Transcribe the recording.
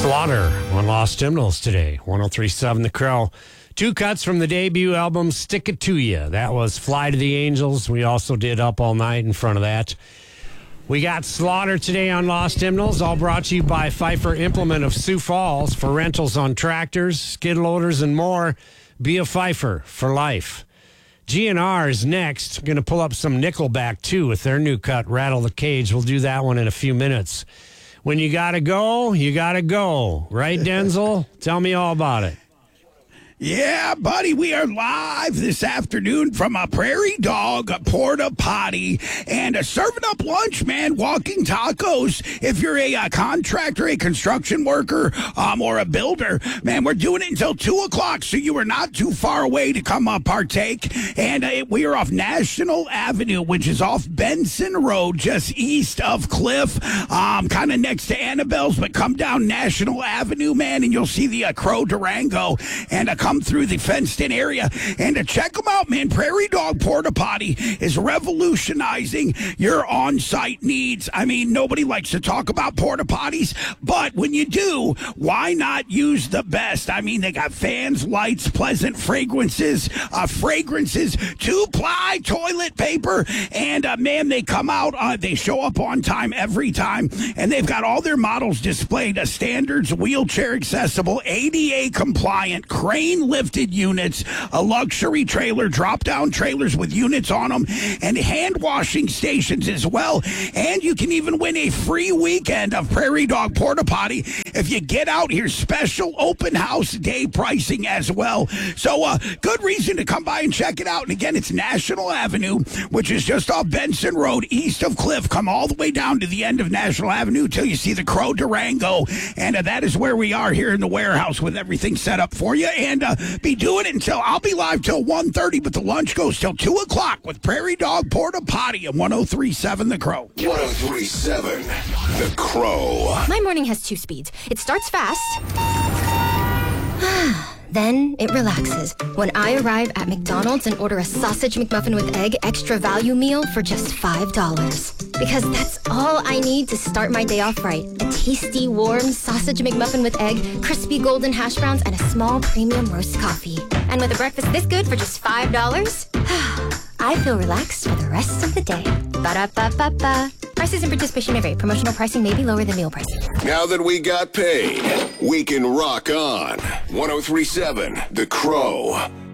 Slaughter on Lost Hymnals today. 103.7 The Crow. Two cuts from the debut album, Stick It To Ya. That was Fly to the Angels. We also did Up All Night in front of that. We got Slaughter today on Lost Hymnals, all brought to you by Pfeiffer Implement of Sioux Falls for rentals on tractors, skid loaders, and more. Be a Pfeiffer for life. GNR is next. Going to pull up some Nickelback, too, with their new cut, Rattle the Cage. We'll do that one in a few minutes. When you gotta go, you gotta go. Right, Denzel? Tell me all about it. Yeah, buddy, we are live this afternoon from a Prairie Dog Porta Potty and serving up lunch, man, walking tacos. If you're a contractor, a construction worker, or a builder, man, we're doing it until 2 o'clock, so you are not too far away to come partake. And we are off National Avenue, which is off Benson Road, just east of Cliff, kind of next to Annabelle's, but come down National Avenue, man, and you'll see the Crow Durango and come through the fenced-in area. And to check them out, man, Prairie Dog Porta Potty is revolutionizing your on-site needs. I mean, nobody likes to talk about porta potties, but when you do, why not use the best? I mean, they got fans, lights, pleasant fragrances, 2-ply toilet paper, and man, they come out, they show up on time every time, and they've got all their models displayed, standards, wheelchair accessible, ADA compliant, crane lifted units, a luxury trailer, drop-down trailers with units on them, and hand washing stations as well. And you can even win a free weekend of Prairie Dog Porta Potty if you get out here. Special open house day pricing as well. So good reason to come by and check it out. And again, it's National Avenue, which is just off Benson Road, east of Cliff. Come all the way down to the end of National Avenue till you see the Crow Durango. And that is where we are here in the warehouse with everything set up for you. And be doing it until, I'll be live till 1:30, but the lunch goes till 2 o'clock with Prairie Dog Porta Potty at 103.7 The Crow. 103.7 The Crow. My morning has 2 speeds. It starts fast, then it relaxes when I arrive at McDonald's and order a sausage McMuffin with egg extra value meal for just $5. Because that's all I need to start my day off right. A tasty, warm sausage McMuffin with egg, crispy golden hash browns, and a small premium roast coffee. And with a breakfast this good for just $5, I feel relaxed for the rest of the day. Ba-da-ba-ba-ba. Prices and participation may vary. Promotional pricing may be lower than meal pricing. Now that we got paid, we can rock on. 103.7 The Crow.